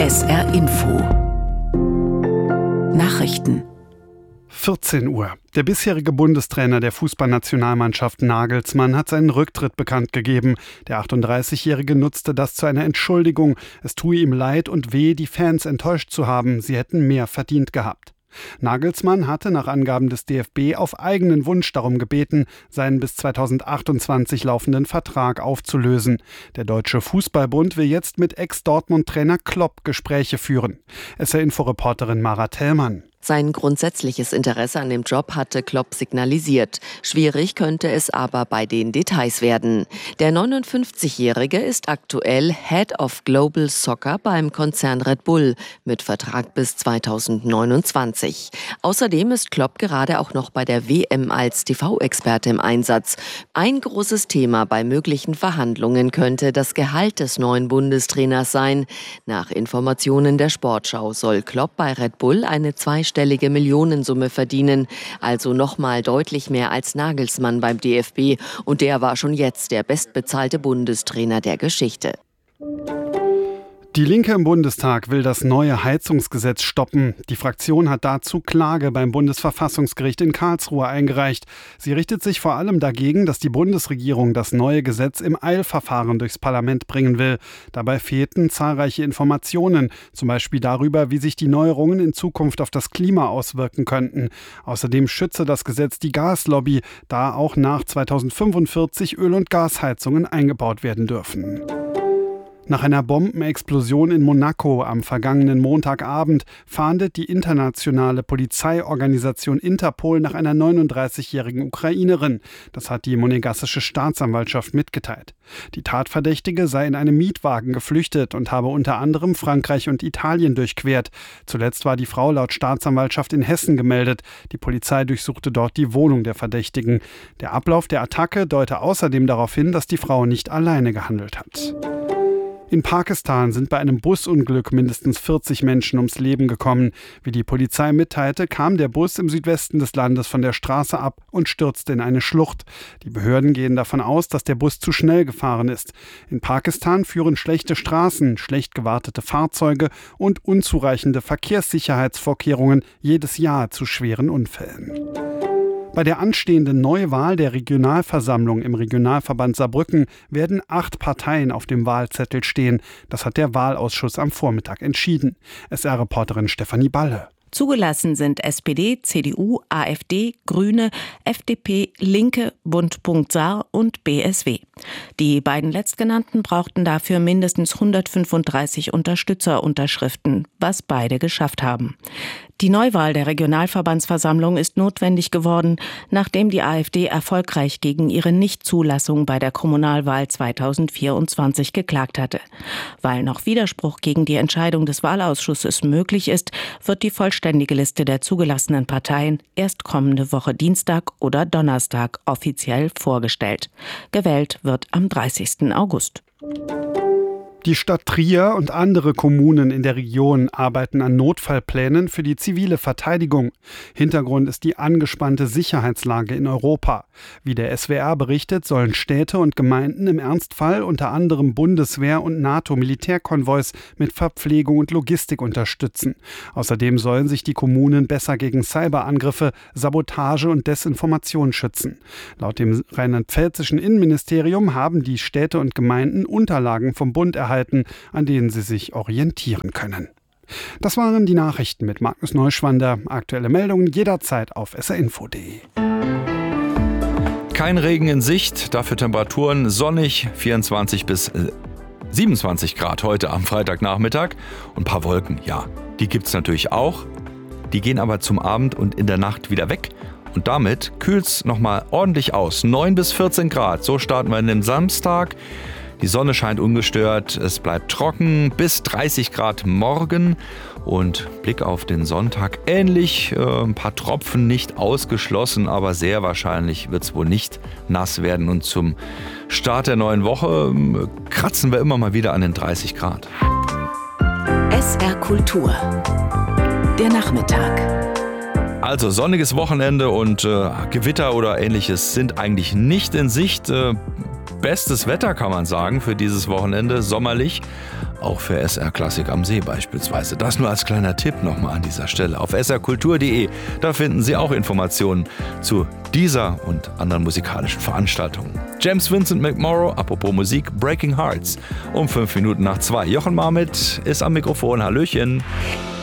SR Info Nachrichten 14 Uhr. Der bisherige Bundestrainer der Fußballnationalmannschaft Nagelsmann hat seinen Rücktritt bekannt gegeben. Der 38-Jährige nutzte das zu einer Entschuldigung. Es tue ihm leid und weh, die Fans enttäuscht zu haben. Sie hätten mehr verdient gehabt. Nagelsmann hatte nach Angaben des DFB auf eigenen Wunsch darum gebeten, seinen bis 2028 laufenden Vertrag aufzulösen. Der Deutsche Fußballbund will jetzt mit Ex-Dortmund-Trainer Klopp Gespräche führen. SR-Info-Reporterin Mara Tellmann. Sein grundsätzliches Interesse an dem Job hatte Klopp signalisiert. Schwierig könnte es aber bei den Details werden. Der 59-Jährige ist aktuell Head of Global Soccer beim Konzern Red Bull mit Vertrag bis 2029. Außerdem ist Klopp gerade auch noch bei der WM als TV-Experte im Einsatz. Ein großes Thema bei möglichen Verhandlungen könnte das Gehalt des neuen Bundestrainers sein. Nach Informationen der Sportschau soll Klopp bei Red Bull eine zweistellige Millionensumme verdienen, also nochmal deutlich mehr als Nagelsmann beim DFB, und der war schon jetzt der bestbezahlte Bundestrainer der Geschichte. Die Linke im Bundestag will das neue Heizungsgesetz stoppen. Die Fraktion hat dazu Klage beim Bundesverfassungsgericht in Karlsruhe eingereicht. Sie richtet sich vor allem dagegen, dass die Bundesregierung das neue Gesetz im Eilverfahren durchs Parlament bringen will. Dabei fehlten zahlreiche Informationen, zum Beispiel darüber, wie sich die Neuerungen in Zukunft auf das Klima auswirken könnten. Außerdem schütze das Gesetz die Gaslobby, da auch nach 2045 Öl- und Gasheizungen eingebaut werden dürfen. Nach einer Bombenexplosion in Monaco am vergangenen Montagabend fahndet die internationale Polizeiorganisation Interpol nach einer 39-jährigen Ukrainerin. Das hat die monegassische Staatsanwaltschaft mitgeteilt. Die Tatverdächtige sei in einem Mietwagen geflüchtet und habe unter anderem Frankreich und Italien durchquert. Zuletzt war die Frau laut Staatsanwaltschaft in Hessen gemeldet. Die Polizei durchsuchte dort die Wohnung der Verdächtigen. Der Ablauf der Attacke deute außerdem darauf hin, dass die Frau nicht alleine gehandelt hat. In Pakistan sind bei einem Busunglück mindestens 40 Menschen ums Leben gekommen. Wie die Polizei mitteilte, kam der Bus im Südwesten des Landes von der Straße ab und stürzte in eine Schlucht. Die Behörden gehen davon aus, dass der Bus zu schnell gefahren ist. In Pakistan führen schlechte Straßen, schlecht gewartete Fahrzeuge und unzureichende Verkehrssicherheitsvorkehrungen jedes Jahr zu schweren Unfällen. Bei der anstehenden Neuwahl der Regionalversammlung im Regionalverband Saarbrücken werden 8 Parteien auf dem Wahlzettel stehen. Das hat der Wahlausschuss am Vormittag entschieden. SR-Reporterin Stefanie Balle. Zugelassen sind SPD, CDU, AfD, Grüne, FDP, Linke, Bund.Saar und BSW. Die beiden letztgenannten brauchten dafür mindestens 135 Unterstützerunterschriften, was beide geschafft haben. Die Neuwahl der Regionalverbandsversammlung ist notwendig geworden, nachdem die AfD erfolgreich gegen ihre Nichtzulassung bei der Kommunalwahl 2024 geklagt hatte. Weil noch Widerspruch gegen die Entscheidung des Wahlausschusses möglich ist, wird die vollständige Liste der zugelassenen Parteien erst kommende Woche Dienstag oder Donnerstag offiziell vorgestellt. Gewählt wird am 30. August. Die Stadt Trier und andere Kommunen in der Region arbeiten an Notfallplänen für die zivile Verteidigung. Hintergrund ist die angespannte Sicherheitslage in Europa. Wie der SWR berichtet, sollen Städte und Gemeinden im Ernstfall unter anderem Bundeswehr- und NATO-Militärkonvois mit Verpflegung und Logistik unterstützen. Außerdem sollen sich die Kommunen besser gegen Cyberangriffe, Sabotage und Desinformation schützen. Laut dem rheinland-pfälzischen Innenministerium haben die Städte und Gemeinden Unterlagen vom Bund erhalten, an denen sie sich orientieren können. Das waren die Nachrichten mit Magnus Neuschwander. Aktuelle Meldungen jederzeit auf srinfo.de. Kein Regen in Sicht, dafür Temperaturen sonnig, 24 bis 27 Grad heute am Freitagnachmittag. Und ein paar Wolken, ja, die gibt es natürlich auch. Die gehen aber zum Abend und in der Nacht wieder weg. Und damit kühlt es nochmal ordentlich aus. 9 bis 14 Grad, so starten wir in den Samstag. Die Sonne scheint ungestört, es bleibt trocken, bis 30 Grad morgen und Blick auf den Sonntag ähnlich. Ein paar Tropfen nicht ausgeschlossen, aber sehr wahrscheinlich wird es wohl nicht nass werden. Und zum Start der neuen Woche kratzen wir immer mal wieder an den 30 Grad. SR Kultur. Der Nachmittag. Also sonniges Wochenende und Gewitter oder ähnliches sind eigentlich nicht in Sicht. Bestes Wetter kann man sagen für dieses Wochenende, sommerlich. Auch für SR Klassik am See beispielsweise. Das nur als kleiner Tipp nochmal an dieser Stelle. Auf srkultur.de, da finden Sie auch Informationen zu dieser und anderen musikalischen Veranstaltungen. James Vincent McMorrow, apropos Musik, Breaking Hearts. Um 5 Minuten nach 2. Jochen Marmit ist am Mikrofon. Hallöchen.